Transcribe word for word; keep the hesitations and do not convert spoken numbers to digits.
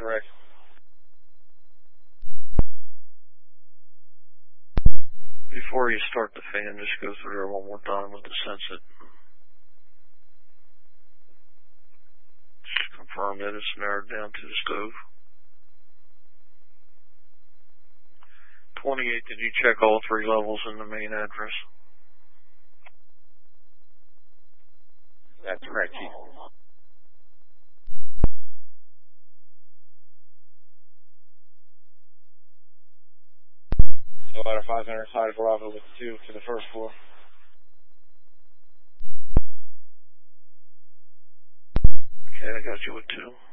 Correct. Before you start the fan, just go through there one more time with the sensor. Just confirm that it's narrowed down to the stove. twenty-eight, did you check all three levels in the main address? That's correct, Chief. So ladder five hundred, side Bravo with two to the first floor. Okay, I got you with two.